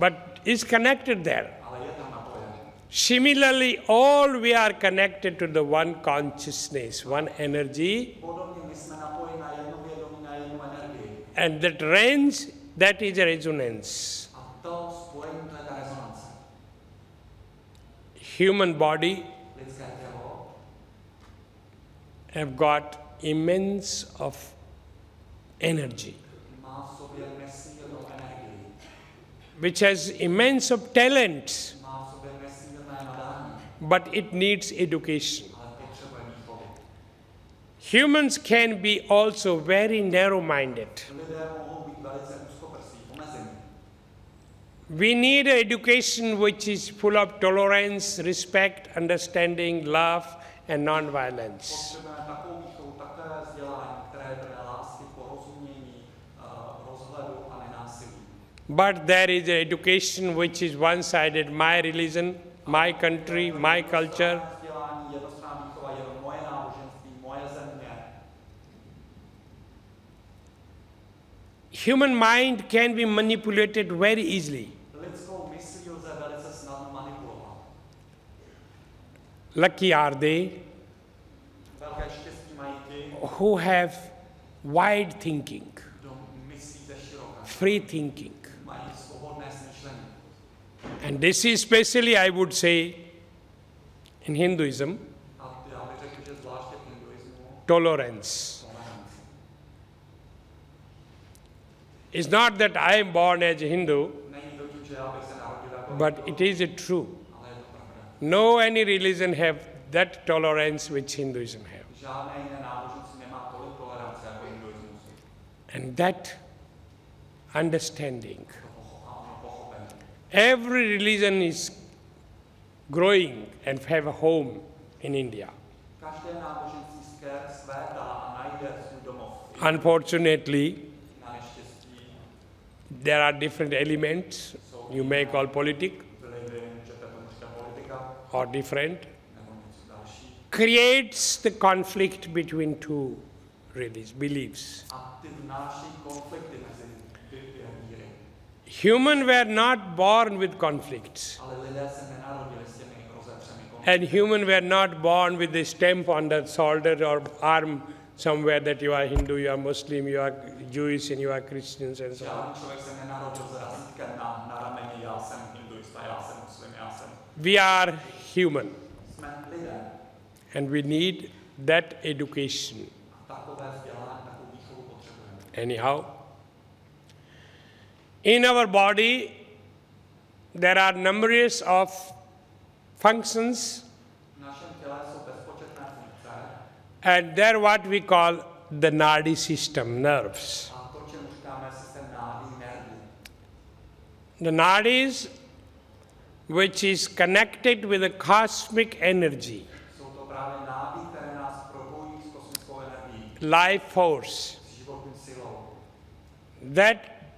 but is connected there. ale je tam napojen. Similarly, all we are connected to the one consciousness, one energy, Podobně my jsme napojeni na jedno vědomí, na jednu energii. and that range, that is a resonance. A to spojení, to je ta rezonance. Human body Lidské tělo have got immense of energy, má v sobě nesmírnou energii. which has immense of talent, Má v sobě nesmírné nadání, but it needs education. ale potřebuje výchovu. Humans can be also very narrow-minded. Lidé mohou být velice úzkoprsí, omezení. We need an education which is full of tolerance, respect, understanding, love, and non-violence. Potřebujeme takovou výchovu, takové vzdělání, které je plné lásky, porozumění, rozhledu a nenásilí. But there is an education which is one-sided, my religion, my country, my culture. Vzdělání, jednostranná výchova, jenom moje náboženství, moje země. Human mind can be manipulated very easily. Lidskou myslí lze velice snadno manipulovat. Lucky are they Velké štěstí mají ti, who have wide thinking, kdo myslí ze široka, free thinking. mají svobodné smýšlení. And this is especially, I would say, in Hinduism, A já bych řekl, že zvláště v hinduismu tolerance. tolerance. It's not that I am born as a Hindu, Není to tím, že já bych se narodil jako but it is true. ale je to pravda. No any religion have that tolerance which Hinduism have. Žádné jiné náboženství nemá tolik tolerance jako hinduismus. And that understanding. A ono pochopení. Every religion is growing and have a home in India. Každé náboženství svétá a najde svůj domov. Unfortunately, Na neštěstí there are different elements you may call politic vlivy, můžete tomu říkat politika, or different, nebo něco další. creates the conflict between two beliefs. A ty vnáší konflikty mezi dvě víry. Human were not born with conflicts, Ale lidé se nenarodili s těmi rozepřemi konflikty. and human were not born with the stamp on the shoulder or arm somewhere that you are Hindu, you are Muslim, you are Jewish, and you are Christians, and so on. Žádný člověk se nenarodil s razítkem na rameni, já jsem hinduista, já jsem muslim, já jsem. We are human, Jsme lidé. and we need that education. A takové vzdělání, takovou výchovu potřebujeme. Anyhow, in our body, there are numerous of functions, V našem těle jsou bezpočetné funkce and they're what we call the nadi system, nerves. a to, čemu říkáme systém nádí, nervů. The nadis, which is connected with the cosmic energy, Jsou to právě nády, které nás propojují s kosmickou energií, life force, s životní silou. that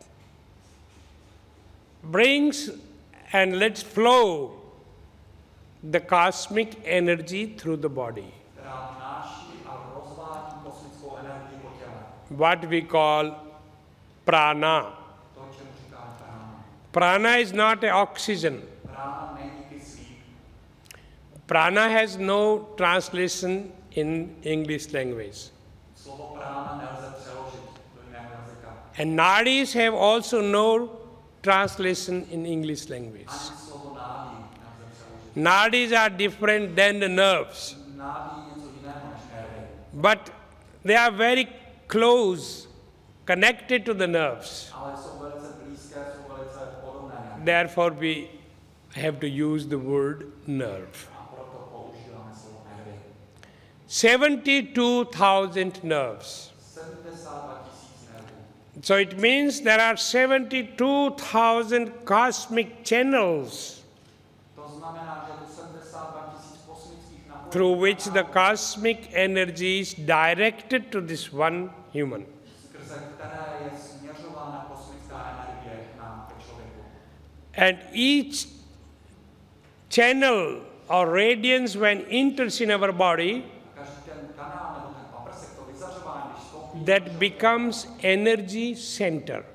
brings and lets flow the cosmic energy through the body, Která vnáší a rozvádí kosmickou energii po těle. what we call prana. To, čemu říkáme prána. Prana is not a oxygen. Prána není kyslík. Prana has no translation in English language. Slovo prána nelze přeložit do jiného jazyka. And nadis have also no translation in English language. Ani slovo nádí nelze přeložit. Nadis are different than the nerves, Nádí je něco jiného než nervy. but they are very close, connected to the nerves. Ale jsou velice blízké, jsou velice podobné nervy. Therefore, we have to use the word nerve. A proto používáme slovo nervy. 72,000 nerves. 72 tisíc nervů. So it means there are 72,000 cosmic channels To znamená, že je to 72 tisíc kosmických napojení, through which the cosmic energy is directed to this one human. skrze které je směřována kosmická energie k nám, ke člověku. And each channel or radiance, when enters in our body, Každý ten kanál nebo ten paprsek, to vyzařování, když vstoupí, that becomes energy center.